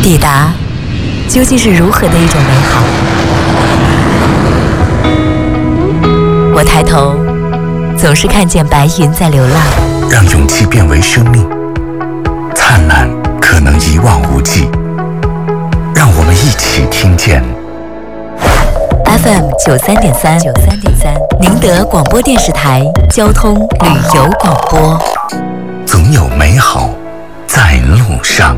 抵达究竟是如何的一种美好？我抬头，总是看见白云在流浪。 让勇气变为生命，灿烂可能一望无际。让我们一起听见 FM 93.3，宁德广播电视台交通旅游广播。 总有美好在路上。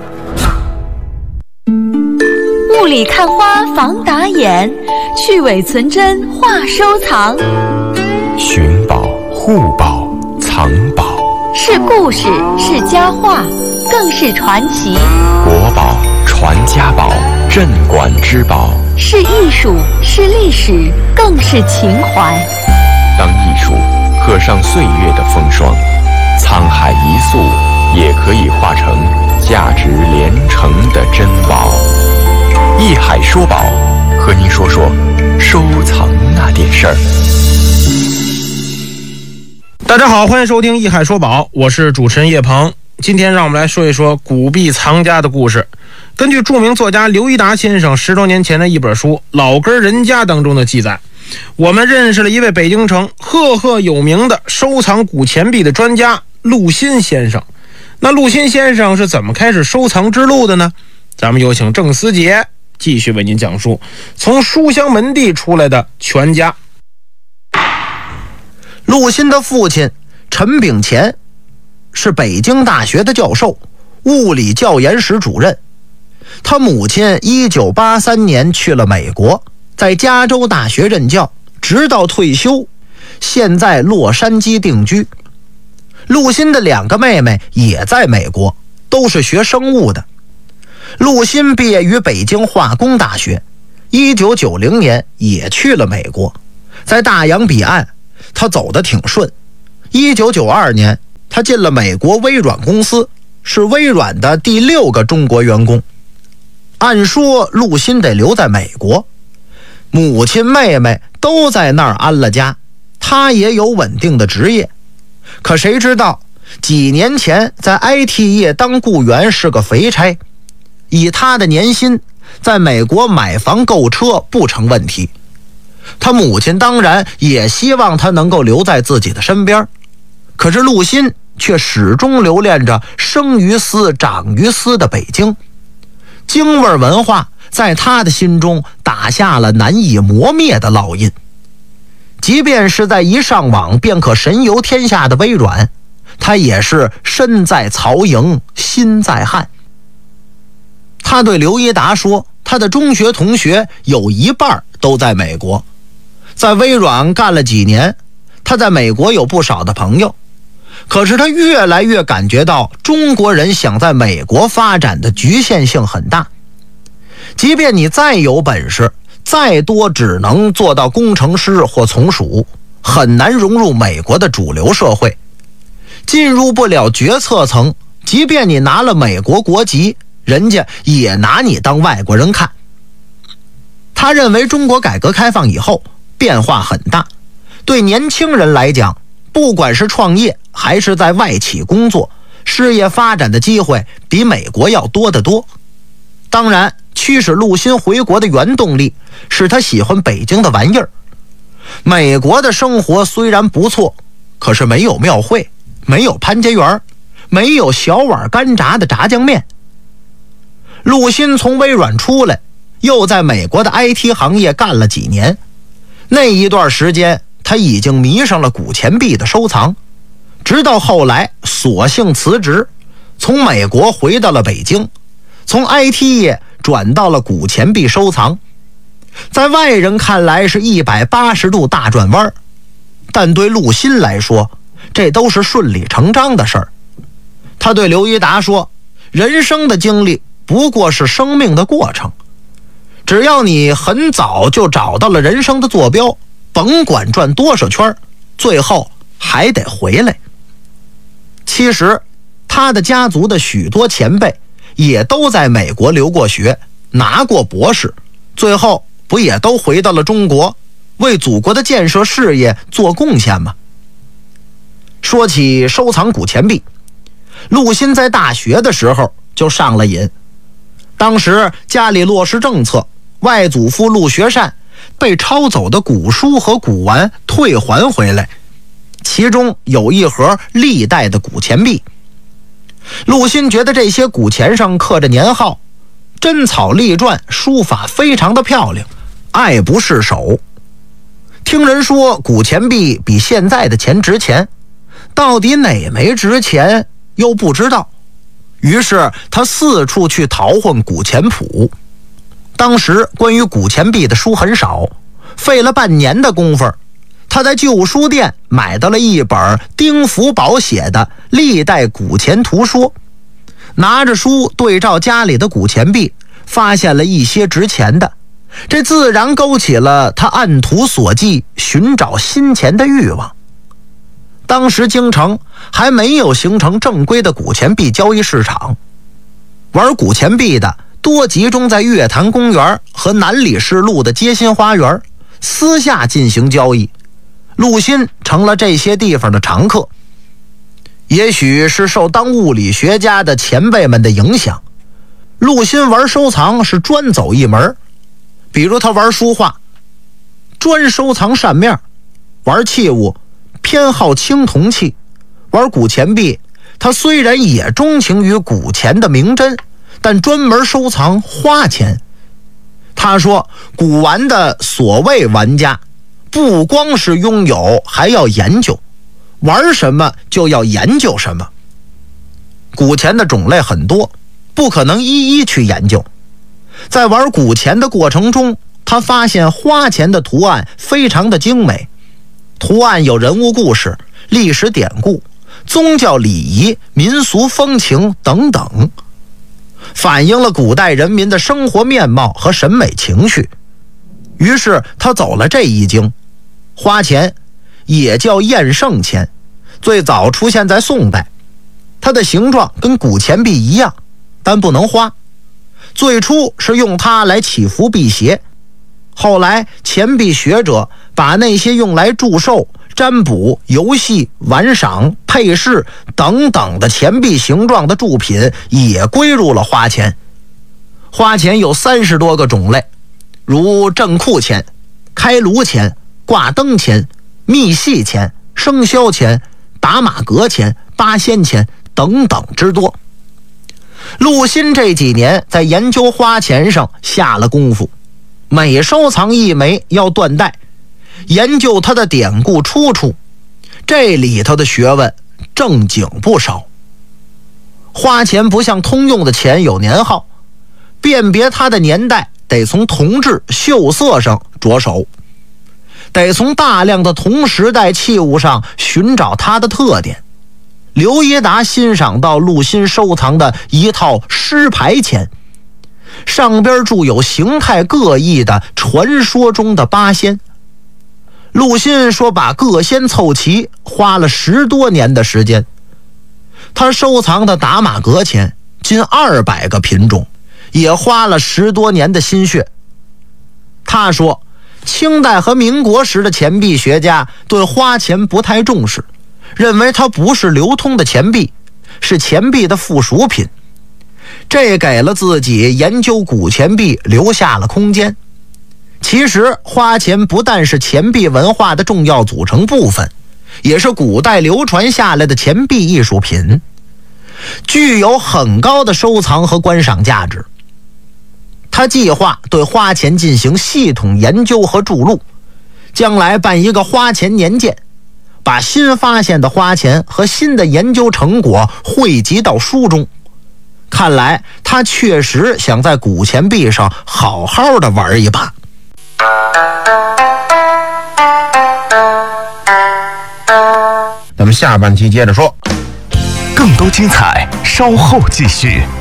雾里看花防打眼，去伪存真话收藏。 寻宝、护宝、藏宝， 是故事，是佳话，更是传奇。 国宝、传家宝、镇馆之宝， 是艺术，是历史，更是情怀。 当艺术刻上岁月的风霜，沧海一粟也可以化成价值连城的珍宝。艺海说宝，和您说说收藏那点事儿。 大家好，欢迎收听艺海说宝，我是主持人叶鹏。今天让我们来说一说古币藏家的故事。根据著名作家刘一达先生10多年前的一本书《老根人家》当中的记载，我们认识了一位北京城赫赫有名的收藏古钱币的专家陆新先生。那陆新先生是怎么开始收藏之路的呢？咱们有请郑思杰继续为您讲述从书香门第出来的全家。 陆新的父亲陈炳乾是北京大学的教授，物理教研室主任。他母亲1983年去了美国，在加州大学任教，直到退休，现在洛杉矶定居。陆新的2个妹妹也在美国，都是学生物的。陆新毕业于北京化工大学，1990年也去了美国，在大洋彼岸他走得挺顺。1992年他进了美国微软公司，是微软的第6个中国员工。按说陆新得留在美国，母亲妹妹都在那儿安了家，他也有稳定的职业。可谁知道几年前在 IT 业当雇员是个肥差，以他的年薪在美国买房购车不成问题。他母亲当然也希望他能够留在自己的身边，可是陆新却始终留恋着生于斯长于斯的北京。京味文化在他的心中打下了难以磨灭的烙印。即便是在一上网便可神游天下的微软，他也是身在曹营心在汉。他对刘一达说，他的中学同学有一半都在美国，在微软干了几年，他在美国有不少的朋友。可是他越来越感觉到中国人想在美国发展的局限性很大。即便你再有本事，再多只能做到工程师或从属，很难融入美国的主流社会，进入不了决策层。即便你拿了美国国籍，人家也拿你当外国人看。他认为中国改革开放以后变化很大，对年轻人来讲，不管是创业还是在外企工作，事业发展的机会比美国要多得多。当然，驱使陆新回国的原动力是他喜欢北京的玩意儿。美国的生活虽然不错，可是没有庙会，没有潘家园，没有小碗干炸的炸酱面。陆新从微软出来，又在美国的 IT 行业干了几年，那一段时间他已经迷上了古钱币的收藏，直到后来索性辞职，从美国回到了北京，从 IT 业转到了古钱币收藏。在外人看来是180度大转弯，但对陆新来说，这都是顺理成章的事儿。他对刘一达说，人生的经历不过是生命的过程，只要你很早就找到了人生的坐标，甭管转多少圈，最后还得回来。其实他的家族的许多前辈也都在美国留过学，拿过博士，最后不也都回到了中国，为祖国的建设事业做贡献吗？说起收藏古钱币，陆新在大学的时候就上了瘾， 当时家里落实政策，外祖父陆学善被抄走的古书和古玩退还回来，其中有一盒历代的古钱币。陆欣觉得这些古钱上刻着年号，真草隶篆，书法非常的漂亮，爱不释手。听人说古钱币比现在的钱值钱，到底哪枚值钱又不知道，于是他四处去淘换古钱谱。当时关于古钱币的书很少，费了半年的功夫，他在旧书店买到了一本丁福宝写的《历代古钱图说》，拿着书对照家里的古钱币，发现了一些值钱的，这自然勾起了他按图索骥寻找新钱的欲望。当时京城还没有形成正规的古钱币交易市场，玩古钱币的多集中在月坛公园和南礼士路的街心花园，私下进行交易。陆欣成了这些地方的常客。也许是受当物理学家的前辈们的影响，陆欣玩收藏是专走一门。比如他玩书画，专收藏扇面；玩器物，偏好青铜器；玩古钱币，他虽然也钟情于古钱的名珍，但专门收藏花钱。他说，古玩的所谓玩家，不光是拥有，还要研究，玩什么就要研究什么。古钱的种类很多，不可能一一去研究。在玩古钱的过程中，他发现花钱的图案非常的精美，图案有人物故事、历史典故、宗教礼仪、民俗风情等等，反映了古代人民的生活面貌和审美情绪。于是他走了这一经。花钱也叫验圣钱，最早出现在宋代，它的形状跟古钱币一样，但不能花。最初是用它来祈福辟邪，后来钱币学者把那些用来祝寿、占卜、游戏、玩赏、配饰等等的钱币形状的铸品也归入了花钱。花钱有30多个种类，如镇库钱、开炉钱、挂灯钱、密细钱、生肖钱、打马革钱、八仙钱等等之多。陆欣这几年在研究花钱上下了功夫，每收藏一枚要断代，研究它的典故出处，这里头的学问正经不少。花钱不像通用的钱有年号，辨别它的年代得从铜质、锈色上着手，得从大量的同时代器物上寻找它的特点。刘一达欣赏到陆欣收藏的一套狮牌钱，上边注有形态各异的传说中的八仙。陆欣说把各仙凑齐花了10多年的时间。他收藏的打马革钱近200个品种，也花了10多年的心血。他说清代和民国时的钱币学家对花钱不太重视，认为它不是流通的钱币，是钱币的附属品，这给了自己研究古钱币留下了空间。其实花钱不但是钱币文化的重要组成部分，也是古代流传下来的钱币艺术品，具有很高的收藏和观赏价值。他计划对花钱进行系统研究和注录，将来办一个花钱年鉴，把新发现的花钱和新的研究成果汇集到书中。看来他确实想在古钱币上好好的玩一把。 咱们下半期接着说， 更多精彩稍后继续。